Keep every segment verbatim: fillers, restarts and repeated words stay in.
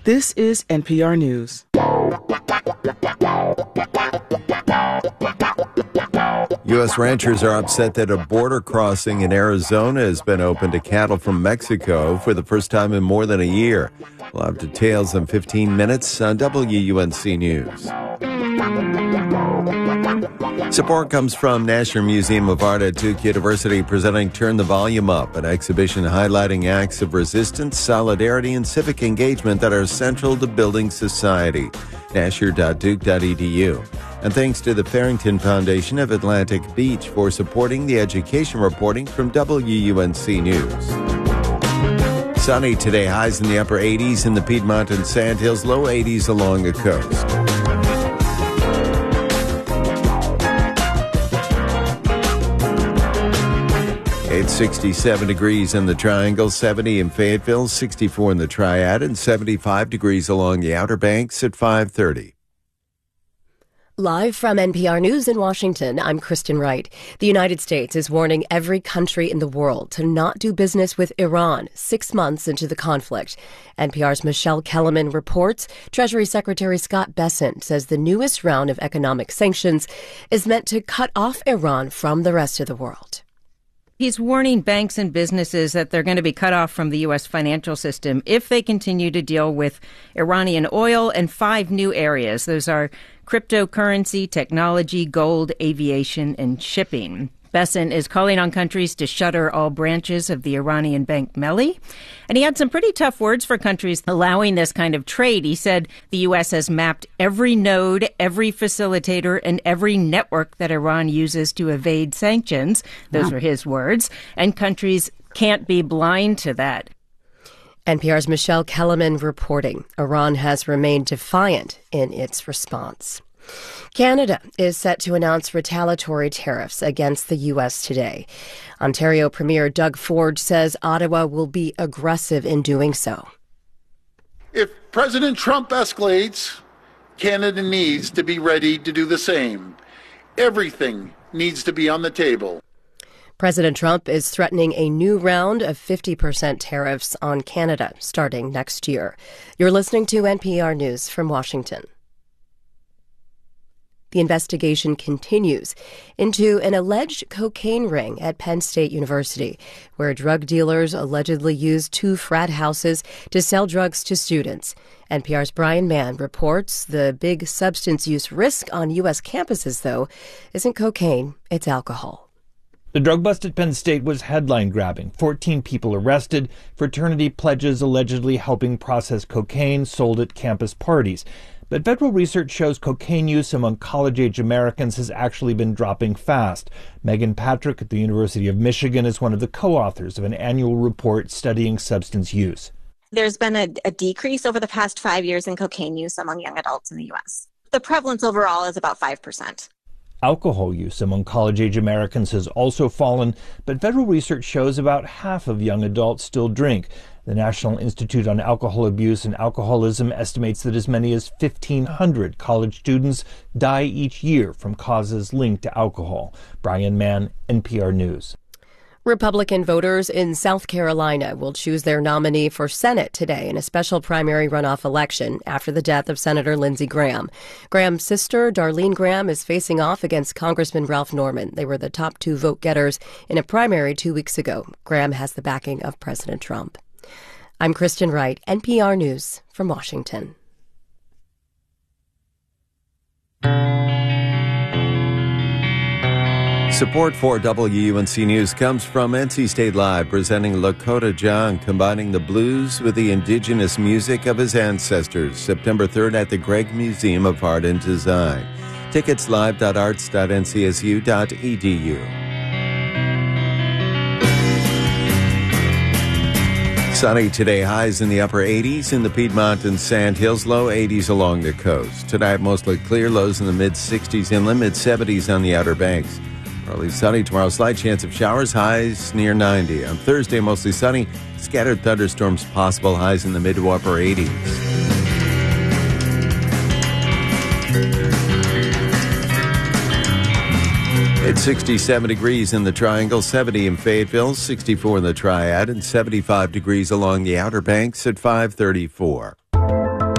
This is N P R News. U S ranchers are upset that a border crossing in Arizona has been opened to cattle from Mexico for the first time in more than a year. We'll have details in fifteen minutes on W U N C News. Support comes from National Museum of Art at Duke University presenting Turn the Volume Up, an exhibition highlighting acts of resistance, solidarity, and civic engagement that are central to building society. nasher dot duke dot e d u. And thanks to the Farrington Foundation of Atlantic Beach for supporting the education reporting from W U N C News. Sunny today, highs in the upper eighties in the Piedmont and Sandhills, low eighties along the coast. It's sixty-seven degrees in the Triangle, seventy in Fayetteville, sixty-four in the Triad, and seventy-five degrees along the Outer Banks at five thirty. Live from N P R News in Washington, I'm Kristen Wright. The United States is warning every country in the world to not do business with Iran six months into the conflict. N P R's Michelle Kellerman reports Treasury Secretary Scott Bessent says the newest round of economic sanctions is meant to cut off Iran from the rest of the world. He's warning banks and businesses that they're going to be cut off from the U S financial system if they continue to deal with Iranian oil and five new areas. Those are cryptocurrency, technology, gold, aviation, and shipping. Bessent is calling on countries to shutter all branches of the Iranian bank Melli. And he had some pretty tough words for countries allowing this kind of trade. He said the U S has mapped every node, every facilitator, and every network that Iran uses to evade sanctions. Those wow. were his words. And countries can't be blind to that. N P R's Michelle Kellerman reporting. Iran has remained defiant in its response. Canada is set to announce retaliatory tariffs against the U S today. Ontario Premier Doug Ford says Ottawa will be aggressive in doing so. If President Trump escalates, Canada needs to be ready to do the same. Everything needs to be on the table. President Trump is threatening a new round of fifty percent tariffs on Canada starting next year. You're listening to N P R News from Washington. The investigation continues into an alleged cocaine ring at Penn State University, where drug dealers allegedly used two frat houses to sell drugs to students. N P R's Brian Mann reports the big substance use risk on U S campuses, though, isn't cocaine, it's alcohol. The drug bust at Penn State was headline-grabbing. fourteen people arrested, fraternity pledges allegedly helping process cocaine sold at campus parties. But federal research shows cocaine use among college-age Americans has actually been dropping fast. Megan Patrick at the University of Michigan is one of the co-authors of an annual report studying substance use. There's been a, a decrease over the past five years in cocaine use among young adults in the U S. The prevalence overall is about five percent. Alcohol use among college-age Americans has also fallen, but federal research shows about half of young adults still drink. The National Institute on Alcohol Abuse and Alcoholism estimates that as many as fifteen hundred college students die each year from causes linked to alcohol. Brian Mann, N P R News. Republican voters in South Carolina will choose their nominee for Senate today in a special primary runoff election after the death of Senator Lindsey Graham. Graham's sister, Darlene Graham, is facing off against Congressman Ralph Norman. They were the top two vote getters in a primary two weeks ago. Graham has the backing of President Trump. I'm Kristen Wright, N P R News from Washington. Support for W U N C News comes from N C State Live, presenting Lakota John, combining the blues with the indigenous music of his ancestors. September third at the Gregg Museum of Art and Design. Tickets live dot arts dot n c s u dot e d u. Sunny today, highs in the upper eighties in the Piedmont and Sandhills, low eighties along the coast. Tonight, mostly clear, lows in the mid-sixties inland, mid-seventies on the Outer Banks. Partly sunny tomorrow, slight chance of showers, highs near ninety. On Thursday, mostly sunny, scattered thunderstorms possible, highs in the mid to upper eighties. It's sixty-seven degrees in the Triangle, seventy in Fayetteville, sixty-four in the Triad, and seventy-five degrees along the Outer Banks at five thirty-four.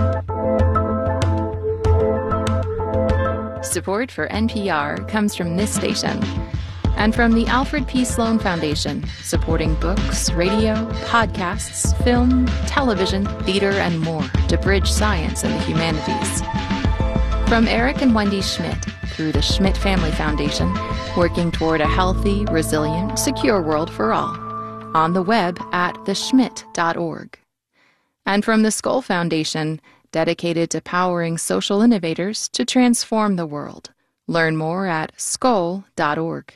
Support for N P R comes from this station and from the Alfred P. Sloan Foundation, supporting books, radio, podcasts, film, television, theater, and more to bridge science and the humanities. From Eric and Wendy Schmidt through the Schmidt Family Foundation, working toward a healthy, resilient, secure world for all. On the web at the schmidt dot org. And from the Skoll Foundation, dedicated to powering social innovators to transform the world. Learn more at skoll dot org.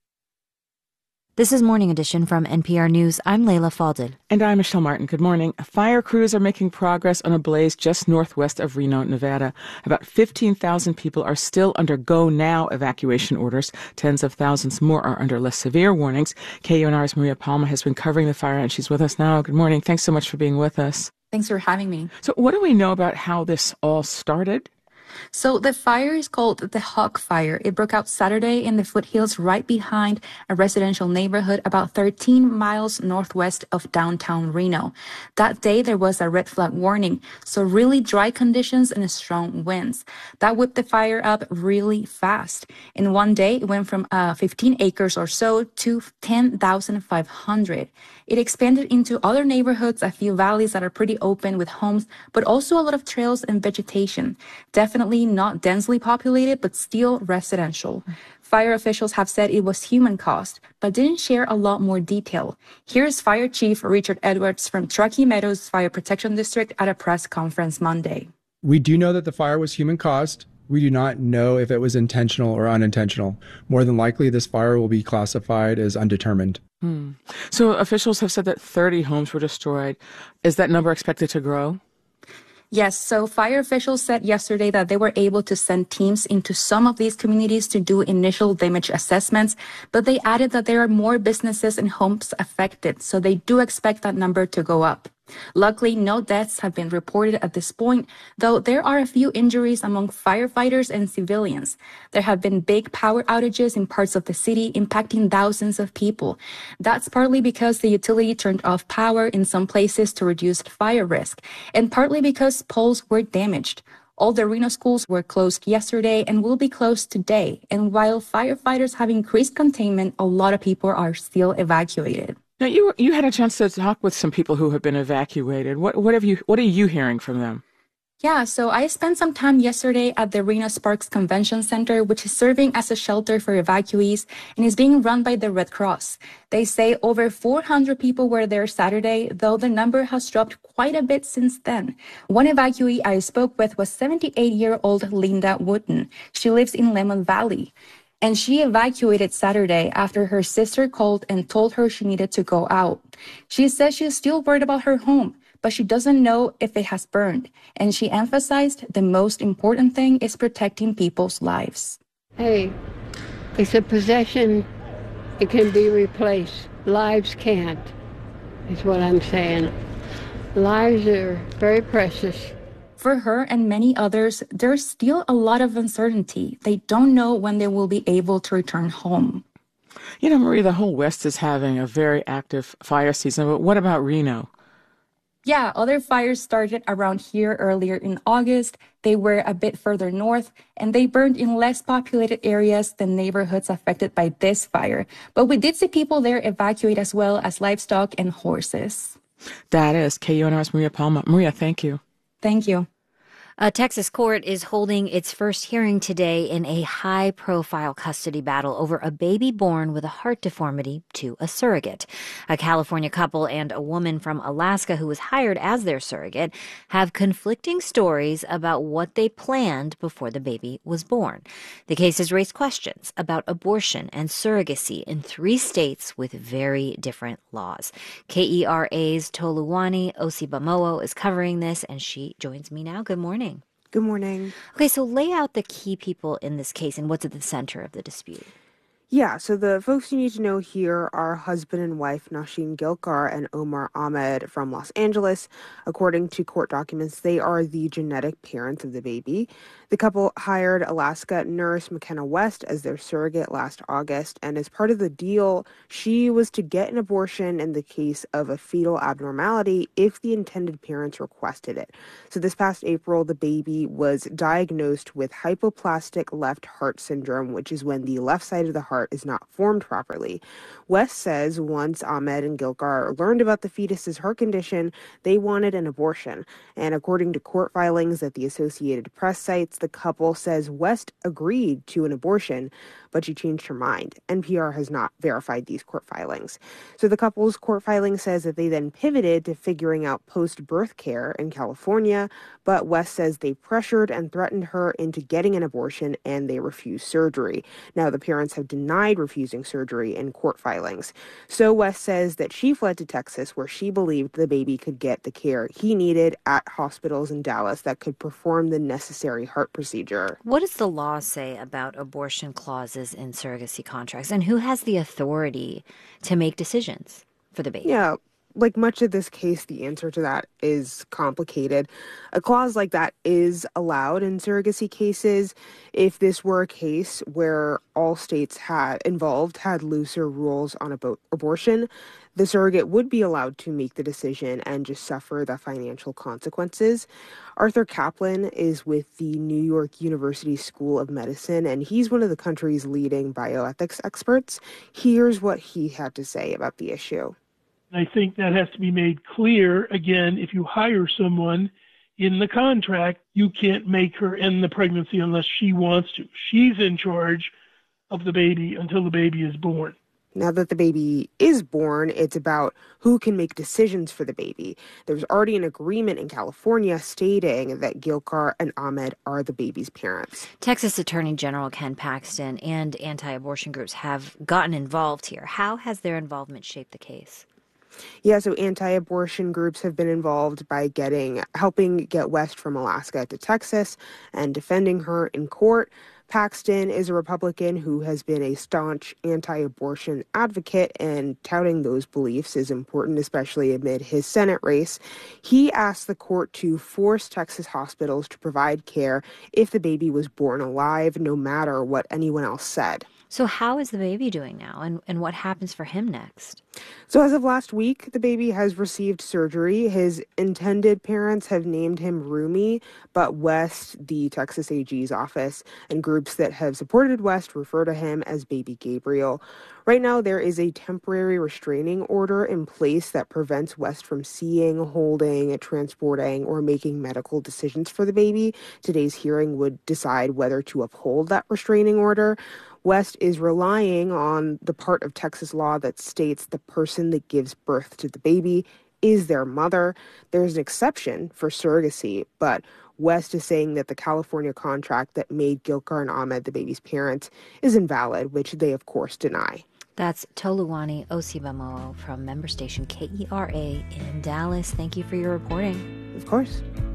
This is Morning Edition from N P R News. I'm Layla Falded. And I'm Michelle Martin. Good morning. Fire crews are making progress on a blaze just northwest of Reno, Nevada. About fifteen thousand people are still under go-now evacuation orders. Tens of thousands more are under less severe warnings. K U N R's Maria Palma has been covering the fire, and she's with us now. Good morning. Thanks so much for being with us. Thanks for having me. So what do we know about how this all started? So the fire is called the Hawk Fire. It broke out Saturday in the foothills right behind a residential neighborhood about thirteen miles northwest of downtown Reno. That day, there was a red flag warning, so really dry conditions and strong winds. That whipped the fire up really fast. In one day, it went from uh, fifteen acres or so to ten thousand five hundred. It expanded into other neighborhoods, a few valleys that are pretty open with homes, but also a lot of trails and vegetation. Definitely not densely populated, but still residential. Fire officials have said it was human-caused, but didn't share a lot more detail. Here's Fire Chief Richard Edwards from Truckee Meadows Fire Protection District at a press conference Monday. We do know that the fire was human-caused. We do not know if it was intentional or unintentional. More than likely, this fire will be classified as undetermined. Hmm. So officials have said that thirty homes were destroyed. Is that number expected to grow? Yes, so fire officials said yesterday that they were able to send teams into some of these communities to do initial damage assessments, but they added that there are more businesses and homes affected, so they do expect that number to go up. Luckily, no deaths have been reported at this point, though there are a few injuries among firefighters and civilians. There have been big power outages in parts of the city, impacting thousands of people. That's partly because the utility turned off power in some places to reduce fire risk, and partly because poles were damaged. All the Reno schools were closed yesterday and will be closed today. And while firefighters have increased containment, a lot of people are still evacuated. Now, you you had a chance to talk with some people who have been evacuated. What what have you what are you hearing from them? Yeah, so I spent some time yesterday at the Reno Sparks Convention Center, which is serving as a shelter for evacuees and is being run by the Red Cross. They say over four hundred people were there Saturday, though the number has dropped quite a bit since then. One evacuee I spoke with was seventy-eight-year-old Linda Wooten. She lives in Lemon Valley. And she evacuated Saturday after her sister called and told her she needed to go out. She says she's still worried about her home, but she doesn't know if it has burned. And she emphasized the most important thing is protecting people's lives. Hey, it's a possession. It can be replaced. Lives can't, is what I'm saying. Lives are very precious. For her and many others, there's still a lot of uncertainty. They don't know when they will be able to return home. You know, Marie, the whole West is having a very active fire season, but what about Reno? Yeah, other fires started around here earlier in August. They were a bit further north, and they burned in less populated areas than neighborhoods affected by this fire. But we did see people there evacuate as well as livestock and horses. That is K U N R's Maria Palma. Maria, thank you. Thank you. A Texas court is holding its first hearing today in a high-profile custody battle over a baby born with a heart deformity to a surrogate. A California couple and a woman from Alaska who was hired as their surrogate have conflicting stories about what they planned before the baby was born. The case has raised questions about abortion and surrogacy in three states with very different laws. K E R A's Toluwani Osibamowo is covering this, and she joins me now. Good morning. Good morning. Okay, so lay out the key people in this case and what's at the center of the dispute. Yeah, so the folks you need to know here are husband and wife Nosheen Gilkar and Omar Ahmed from Los Angeles. According to court documents, they are the genetic parents of the baby. The couple hired Alaska nurse McKenna West as their surrogate last August, and as part of the deal, she was to get an abortion in the case of a fetal abnormality if the intended parents requested it. So this past April, the baby was diagnosed with hypoplastic left heart syndrome, which is when the left side of the heart is not formed properly. West says once Ahmed and Gilkar learned about the fetus's heart condition, they wanted an abortion. And according to court filings at the Associated Press sites, the couple says West agreed to an abortion, but she changed her mind. N P R has not verified these court filings. So the couple's court filing says that they then pivoted to figuring out post-birth care in California, but West says they pressured and threatened her into getting an abortion and they refused surgery. Now, the parents have denied refusing surgery in court filings. So West says that she fled to Texas where she believed the baby could get the care he needed at hospitals in Dallas that could perform the necessary heart procedure. What does the law say about abortion clauses in surrogacy contracts, and who has the authority to make decisions for the baby? Yeah, like much of this case, the answer to that is complicated. A clause like that is allowed in surrogacy cases if this were a case where all states had involved had looser rules on about abortion. The surrogate would be allowed to make the decision and just suffer the financial consequences. Arthur Kaplan is with the New York University School of Medicine, and he's one of the country's leading bioethics experts. Here's what he had to say about the issue. I think that has to be made clear. Again, if you hire someone in the contract, you can't make her end the pregnancy unless she wants to. She's in charge of the baby until the baby is born. Now that the baby is born, it's about who can make decisions for the baby. There's already an agreement in California stating that Gilkar and Ahmed are the baby's parents. Texas Attorney General Ken Paxton and anti-abortion groups have gotten involved here. How has their involvement shaped the case? Yeah, so anti-abortion groups have been involved by getting, helping get West from Alaska to Texas and defending her in court. Paxton is a Republican who has been a staunch anti-abortion advocate, and touting those beliefs is important, especially amid his Senate race. He asked the court to force Texas hospitals to provide care if the baby was born alive, no matter what anyone else said. So how is the baby doing now, and, and what happens for him next? So as of last week, the baby has received surgery. His intended parents have named him Rumi, but West, the Texas A G's office, and groups that have supported West refer to him as Baby Gabriel. Right now, there is a temporary restraining order in place that prevents West from seeing, holding, transporting, or making medical decisions for the baby. Today's hearing would decide whether to uphold that restraining order. West is relying on the part of Texas law that states the person that gives birth to the baby is their mother. There's an exception for surrogacy, but West is saying that the California contract that made Gilkar and Ahmed the baby's parents is invalid, which they, of course, deny. That's Toluwani Osibamoo from member station K E R A in Dallas. Thank you for your reporting. Of course.